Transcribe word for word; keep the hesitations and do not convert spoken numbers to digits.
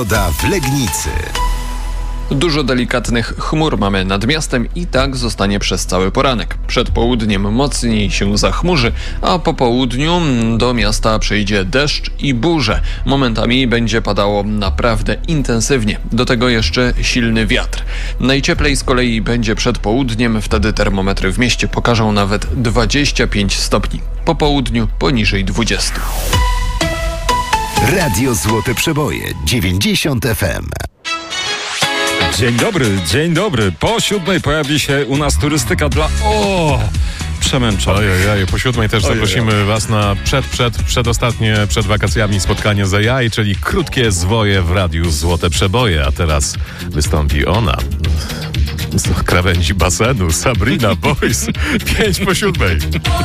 Pogoda w Legnicy. Dużo delikatnych chmur mamy nad miastem i tak zostanie przez cały poranek. Przed południem mocniej się zachmurzy, a po południu do miasta przyjdzie deszcz i burze. Momentami będzie padało naprawdę intensywnie. Do tego jeszcze silny wiatr. Najcieplej z kolei będzie przed południem, wtedy termometry w mieście pokażą nawet dwadzieścia pięć stopni. Po południu poniżej dwudziestu. Radio Złote Przeboje dziewięćdziesiąt F M. Dzień dobry, dzień dobry. Po siódmej pojawi się u nas turystyka dla... O! Przemęczonych. Ojej, po siódmej też Ojej. zaprosimy Was na przed, przed, przedostatnie, przed wakacjami spotkanie z A I, czyli krótkie zwoje w Radiu Złote Przeboje. A teraz wystąpi ona z krawędzi basenu, Sabrina Boys. Pięć po siódmej.